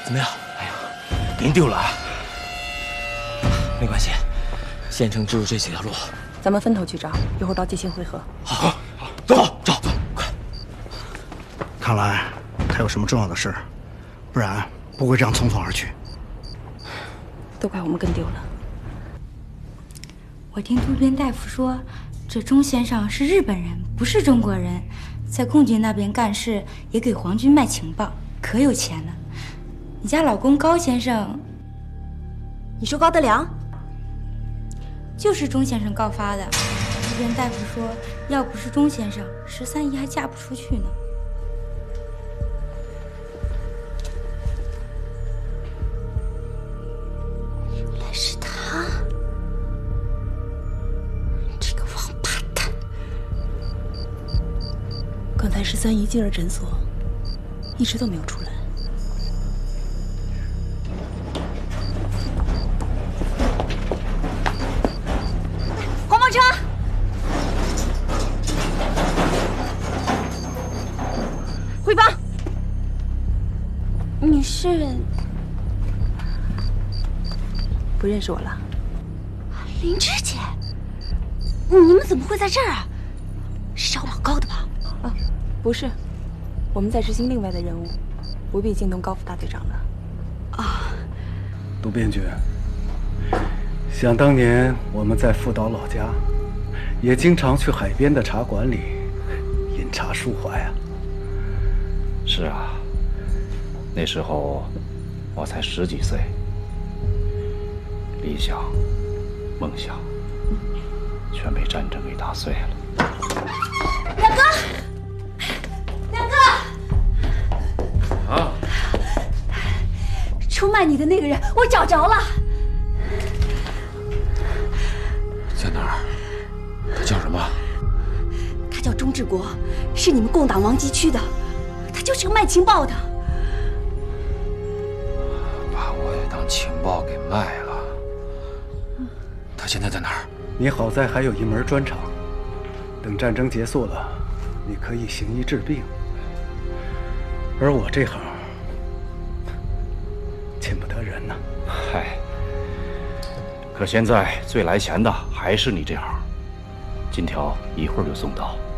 怎么样？哎呀，给人丢了啊！没关系，县城只有这几条路， 咱们分头去找，一会儿到界线汇合。 好，走，快！ 看来他有什么重要的事，不然不会这样匆匆而去。 都怪我们跟丢了。 我听渡边大夫说，这钟先生是日本人，不是中国人，在共军那边干事，也给皇军卖情报，可有钱了。你家老公高先生， 你说高德良？ 就是钟先生告发的。渡边大夫说，要不是钟先生，13姨还嫁不出去呢。 原来是他，这个王八蛋！ 刚才13姨进了诊所，一直都没有出来。 黄包车，汇报。你是？ 不认识我了？ 灵芝姐，你们怎么会在这儿啊？是找老高的吧？ 啊，不是，我们在执行另外的任务，不必惊动高副大队长了。 啊， 渡边君，想当年我们在富岛老家，也经常去海边的茶馆里饮茶抒怀啊。 是啊，那时候我才10几岁，理想、梦想全被战争给打碎了。 亮哥，亮哥！ 啊！ 出卖你的那个人，我找着了。 在哪儿？他叫什么？ 他叫钟志国，是你们共党王集区的，他就是个卖情报的。 把我也当情报给卖了。他现在在哪儿？ 你好在还有一门专长，等战争结束了，你可以行医治病。而我这行见不得人呐。 嗨，可现在最来钱的还是你这行，金条一会儿就送到。